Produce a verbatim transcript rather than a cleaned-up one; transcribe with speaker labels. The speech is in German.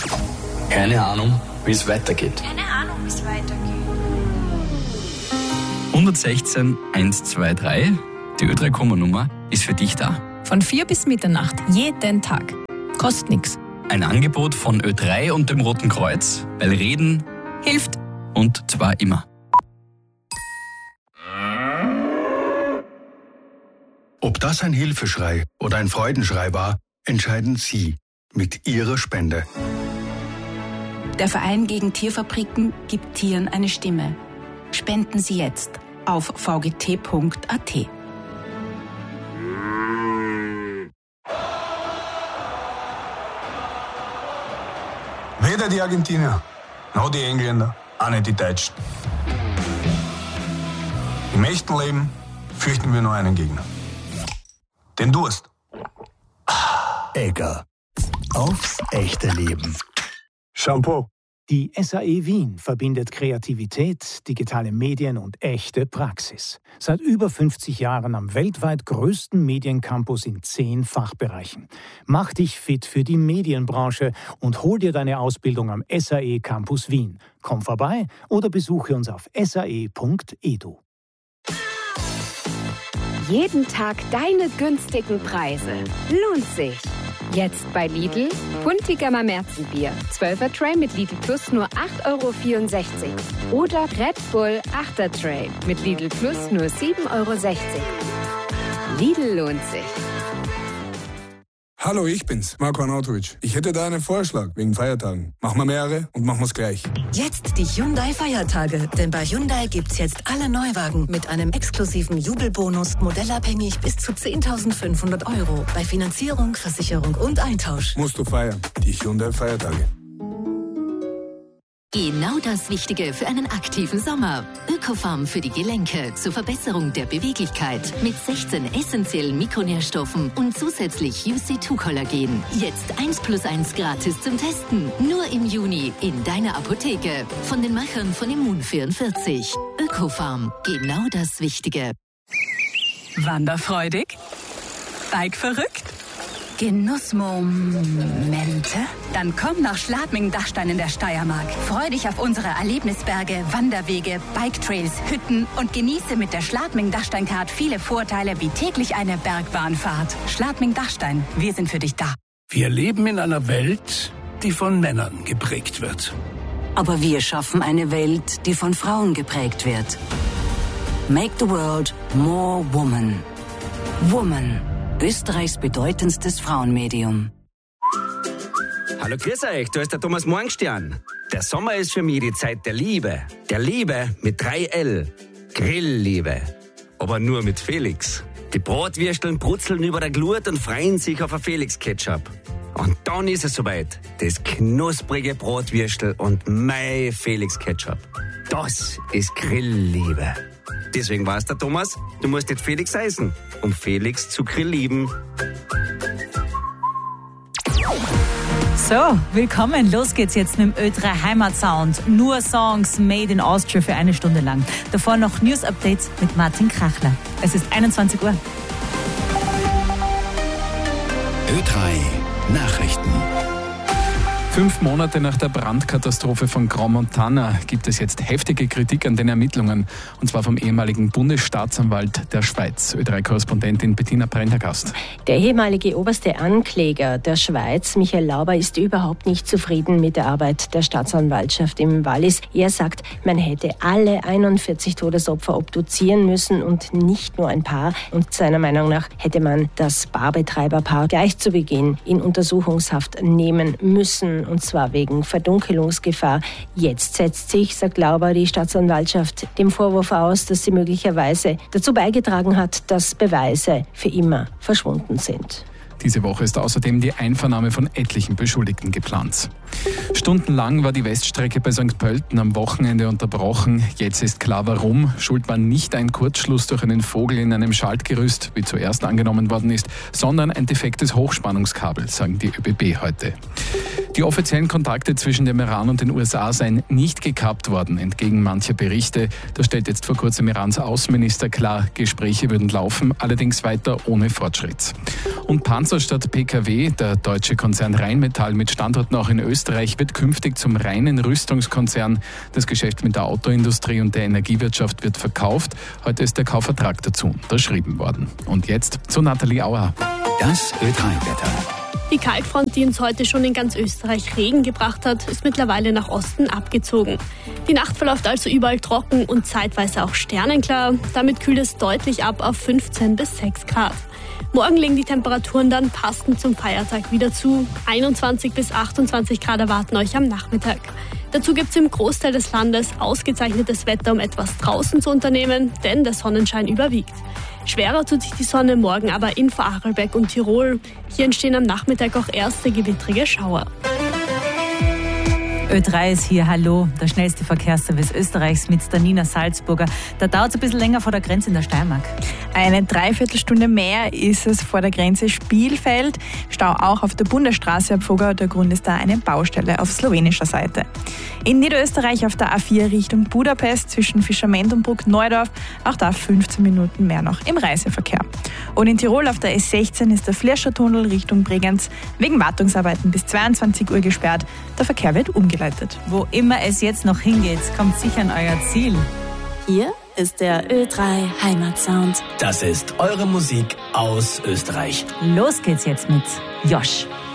Speaker 1: Keine Ahnung, wie es weitergeht.
Speaker 2: Keine Ahnung, wie es weitergeht.
Speaker 1: hundertsechzehn hundertzweiundzwanzig, die Ö drei Komma-Nummer, ist für dich da.
Speaker 3: Von vier bis Mitternacht, jeden Tag. Kostet nichts.
Speaker 1: Ein Angebot von Ö drei und dem Roten Kreuz, weil Reden
Speaker 3: Hilft.
Speaker 1: und zwar immer.
Speaker 4: Ob das ein Hilfeschrei oder ein Freudenschrei war, entscheiden Sie mit Ihrer Spende.
Speaker 5: Der Verein gegen Tierfabriken gibt Tieren eine Stimme. Spenden Sie jetzt auf v g t punkt a t.
Speaker 6: Weder die Argentinier, noch die Engländer, auch nicht die Deutschen. Im echten Leben fürchten wir nur einen Gegner. Den Durst.
Speaker 7: Egger. Aufs echte Leben.
Speaker 6: Shampoo.
Speaker 8: Die S A E Wien verbindet Kreativität, digitale Medien und echte Praxis. Seit über fünfzig Jahren am weltweit größten Mediencampus in zehn Fachbereichen. Mach dich fit für die Medienbranche und hol dir deine Ausbildung am S A E Campus Wien. Komm vorbei oder besuche uns auf s a e punkt e d u.
Speaker 9: Jeden Tag deine günstigen Preise. Lohnt sich. Jetzt bei Lidl, Puntigammer Märzenbier, zwölfer Tray mit Lidl Plus nur acht Euro vierundsechzig. Oder Red Bull achter Tray mit Lidl Plus nur sieben Euro sechzig. Lidl lohnt sich.
Speaker 6: Hallo, ich bin's, Marko Arnautovic. Ich hätte da einen Vorschlag wegen Feiertagen. Machen wir mehrere und machen wir's gleich.
Speaker 10: Jetzt die Hyundai-Feiertage. Denn bei Hyundai gibt's jetzt alle Neuwagen mit einem exklusiven Jubelbonus, modellabhängig bis zu zehntausendfünfhundert Euro. Bei Finanzierung, Versicherung und Eintausch.
Speaker 6: Musst du feiern. Die Hyundai-Feiertage.
Speaker 11: Genau das Richtige für einen aktiven Sommer. Ökofarm für die Gelenke zur Verbesserung der Beweglichkeit mit sechzehn essentiellen Mikronährstoffen und zusätzlich U C zwei Kollagen. Jetzt eins plus eins gratis zum Testen. Nur im Juni in deiner Apotheke. Von den Machern von Immun vierundvierzig. Ökofarm, genau das Richtige.
Speaker 12: Wanderfreudig? Bike-verrückt? Genussmomente? Dann komm nach Schladming-Dachstein in der Steiermark. Freu dich auf unsere Erlebnisberge, Wanderwege, Bike-Trails, Hütten und genieße mit der Schladming-Dachstein-Card viele Vorteile wie täglich eine Bergbahnfahrt. Schladming-Dachstein, wir sind für dich da.
Speaker 7: Wir leben in einer Welt, die von Männern geprägt wird.
Speaker 10: Aber wir schaffen eine Welt, die von Frauen geprägt wird. Make the world more woman. Woman. Österreichs bedeutendstes Frauenmedium.
Speaker 13: Hallo, grüß euch, da ist der Thomas Morgenstern. Der Sommer ist für mich die Zeit der Liebe. Der Liebe mit drei L. Grillliebe. Aber nur mit Felix. Die Bratwürsteln brutzeln über der Glut und freuen sich auf ein Felix-Ketchup. Und dann ist es soweit. Das knusprige Bratwürstel und mein Felix-Ketchup. Das ist Grillliebe. Deswegen war's der Thomas, du musst nicht Felix heißen, um Felix zu grillieben.
Speaker 14: So, willkommen. Los geht's jetzt mit dem Ö drei Heimatsound. Nur Songs made in Austria für eine Stunde lang. Davor noch News-Updates mit Martin Krachler. Es ist einundzwanzig Uhr.
Speaker 7: Ö drei Nachrichten.
Speaker 15: Fünf Monate nach der Brandkatastrophe von Grand Montana gibt es jetzt heftige Kritik an den Ermittlungen. Und zwar vom ehemaligen Bundesstaatsanwalt der Schweiz. Ö drei Korrespondentin Bettina Prendergast.
Speaker 16: Der ehemalige oberste Ankläger der Schweiz, Michael Lauber, ist überhaupt nicht zufrieden mit der Arbeit der Staatsanwaltschaft im Wallis. Er sagt, man hätte alle einundvierzig Todesopfer obduzieren müssen und nicht nur ein paar. Und seiner Meinung nach hätte man das Barbetreiberpaar gleich zu Beginn in Untersuchungshaft nehmen müssen. Und zwar wegen Verdunkelungsgefahr. Jetzt setzt sich, sagt Lauber, die Staatsanwaltschaft dem Vorwurf aus, dass sie möglicherweise dazu beigetragen hat, dass Beweise für immer verschwunden sind.
Speaker 15: Diese Woche ist außerdem die Einvernahme von etlichen Beschuldigten geplant. Stundenlang war die Weststrecke bei Sankt Pölten am Wochenende unterbrochen. Jetzt ist klar, warum. Schuld war nicht ein Kurzschluss durch einen Vogel in einem Schaltgerüst, wie zuerst angenommen worden ist, sondern ein defektes Hochspannungskabel, sagen die ÖBB heute. Die offiziellen Kontakte zwischen dem Iran und den U S A seien nicht gekappt worden, entgegen mancher Berichte. Das stellt jetzt vor kurzem Irans Außenminister klar. Gespräche würden laufen, allerdings weiter ohne Fortschritt. Und Panzer statt P K W, der deutsche Konzern Rheinmetall mit Standorten auch in Österreich, wird künftig zum reinen Rüstungskonzern. Das Geschäft mit der Autoindustrie und der Energiewirtschaft wird verkauft. Heute ist der Kaufvertrag dazu unterschrieben worden. Und jetzt zu Nathalie Auer.
Speaker 2: Das Ö drei Wetter.
Speaker 17: Die Kaltfront, die uns heute schon in ganz Österreich Regen gebracht hat, ist mittlerweile nach Osten abgezogen. Die Nacht verläuft also überall trocken und zeitweise auch sternenklar. Damit kühlt es deutlich ab auf fünfzehn bis sechs Grad. Morgen legen die Temperaturen dann passend zum Feiertag wieder zu. einundzwanzig bis achtundzwanzig Grad erwarten euch am Nachmittag. Dazu gibt es im Großteil des Landes ausgezeichnetes Wetter, um etwas draußen zu unternehmen, denn der Sonnenschein überwiegt. Schwerer tut sich die Sonne morgen aber in Vorarlberg und Tirol. Hier entstehen am Nachmittag auch erste gewittrige Schauer.
Speaker 14: Ö drei ist hier, hallo, der schnellste Verkehrsservice Österreichs mit der Nina Salzburger. Da dauert es ein bisschen länger vor der Grenze in der Steiermark.
Speaker 18: Eine Dreiviertelstunde mehr ist es vor der Grenze Spielfeld. Stau auch auf der Bundesstraße ab Vogau. Der Grund ist da eine Baustelle auf slowenischer Seite. In Niederösterreich auf der A vier Richtung Budapest zwischen Fischerment und Bruck-Neudorf. Auch da fünfzehn Minuten mehr noch im Reiseverkehr. Und in Tirol auf der S sechzehn ist der Flerscher-Tunnel Richtung Bregenz wegen Wartungsarbeiten bis zweiundzwanzig Uhr gesperrt. Der Verkehr wird umgeleitet.
Speaker 14: Wo immer es jetzt noch hingeht, kommt sicher an euer Ziel.
Speaker 19: Hier ist der Ö drei Heimatsound.
Speaker 2: Das ist eure Musik aus Österreich.
Speaker 14: Los geht's jetzt mit Josh.